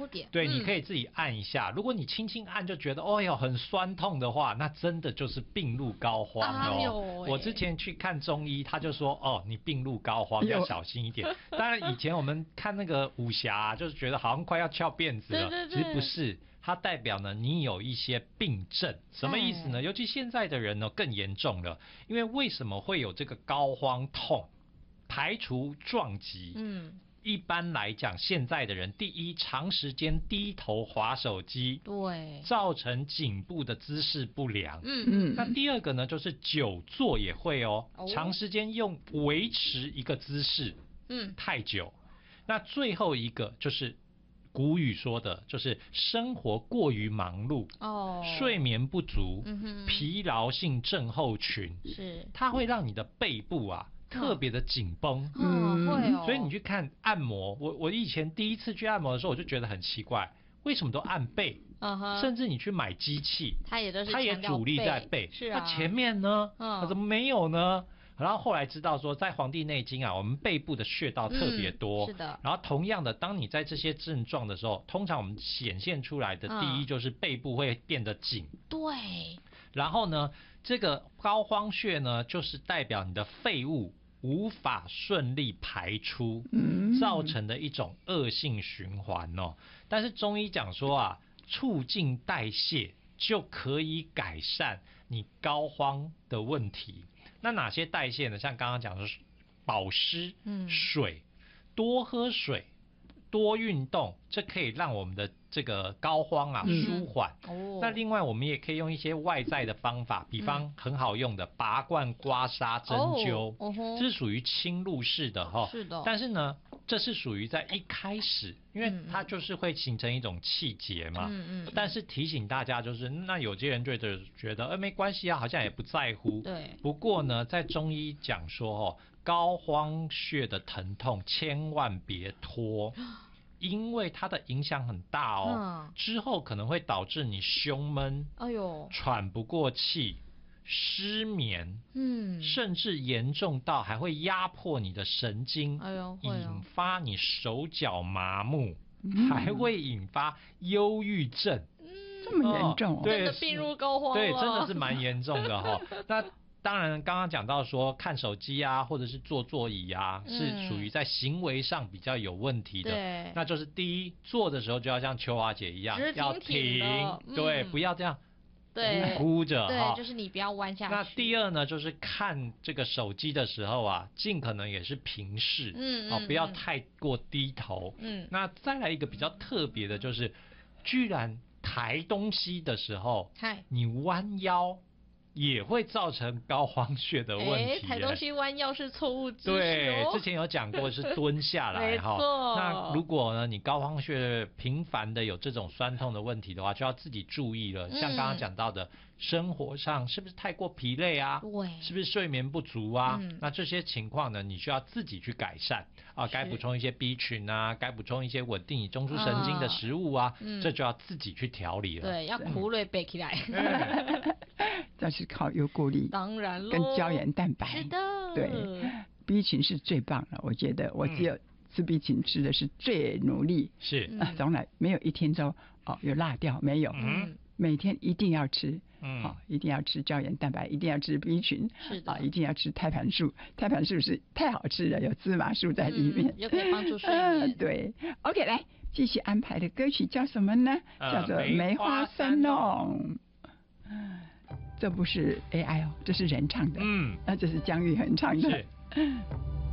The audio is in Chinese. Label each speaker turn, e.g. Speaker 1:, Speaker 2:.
Speaker 1: 点。
Speaker 2: 对，你可以自己按一下。如果你轻轻按就觉得哦哟很酸痛的话，那真的就是病入膏肓哦。我之前去看中医，他就说哦，你病入膏肓，要小心一点。当然以前我们看那个武侠，就是觉得好像快要翘辫子了，其实不是。它代表呢，你有一些病症，什么意思呢？尤其现在的人呢更严重了，因为为什么会有这个膏肓痛？排除撞击，一般来讲，现在的人，第一，长时间低头滑手机，
Speaker 1: 对，
Speaker 2: 造成颈部的姿势不良。那第二个呢，就是久坐也会长时间用维持一个姿势，太久。那最后一个就是古语说的，就是生活过于忙碌，睡眠不足，疲劳性症候群，是它会让你的背部啊。特别的紧绷，
Speaker 1: 会
Speaker 2: 所以你去看按摩，我以前第一次去按摩的时候，我就觉得很奇怪，为什么都按背？甚至你去买机器，它也主力在背，是啊，那前面呢？怎么没有呢？然后后来知道说，在《黄帝内经》啊，我们背部的穴道特别多，是的。然后同样的，当你在这些症状的时候，通常我们显现出来的第一就是背部会变得紧，
Speaker 1: 对。
Speaker 2: 然后呢，这个膏肓穴呢，就是代表你的废物无法顺利排出，造成的一种恶性循环哦。但是中医讲说啊，促进代谢就可以改善你膏肓的问题。那哪些代谢呢？像刚刚讲的保湿、水，多喝水。多运动，这可以让我们的这个膏肓啊舒缓。那另外我们也可以用一些外在的方法，比方很好用的拔罐、刮痧、针灸，这是属于侵入式的哈。是的。但是呢，这是属于在一开始，因为它就是会形成一种气结嘛。但是提醒大家就是，那有些人就觉得没关系啊，好像也不在乎。对。不过呢，在中医讲说膏肓穴的疼痛千万别拖，因为它的影响很大之后可能会导致你胸闷，喘不过气，失眠，甚至严重到还会压迫你的神经，引发你手脚麻木，还会引发忧郁症。
Speaker 3: 这么严重
Speaker 1: 真的病入膏肓了。
Speaker 2: 对，真的是蛮严重的那当然刚刚讲到说看手机啊或者是坐座椅啊，是属于在行为上比较有问题的。那就是第一，坐的时候就要像秋华姐一样要停，对，不要这样箍着，
Speaker 1: 对，就是你不要弯下去。
Speaker 2: 那第二呢，就是看这个手机的时候啊，尽可能也是平视，不要太过低头。那再来一个比较特别的就是，居然抬东西的时候，你弯腰也会造成膏肓穴的问题。
Speaker 1: 抬东西弯腰是错误姿势。
Speaker 2: 对，之前有讲过是蹲下来
Speaker 1: 没错。
Speaker 2: 那如果呢你膏肓穴频繁的有这种酸痛的问题的话，就要自己注意了。像刚刚讲到的，生活上是不是太过疲累啊？对，是不是睡眠不足啊？那这些情况呢，你需要自己去改善啊。该补充一些 B 群啊，该补充一些稳定你中枢神经的食物啊，这就要自己去调理了。
Speaker 1: 对，要苦累背起来。
Speaker 3: 这是靠优固力，
Speaker 1: 当然了，
Speaker 3: 跟胶原蛋白。
Speaker 1: 是的，
Speaker 3: 对 ，B 群是最棒的，我觉得我只有吃 B 群吃的是最努力，
Speaker 2: 是
Speaker 3: 从来没有一天都有落掉，没有，每天一定要吃，一定要吃胶原蛋白，一定要吃 B 群，是的，一定要吃胎盘素，胎盘素是太好吃了，有芝麻素在里面，
Speaker 1: 又可以帮助睡眠。
Speaker 3: 对 ，OK， 来继续安排的歌曲叫什么呢？叫做《梅花三弄》。这不是 AI 这是人唱的，这是姜育恒唱的。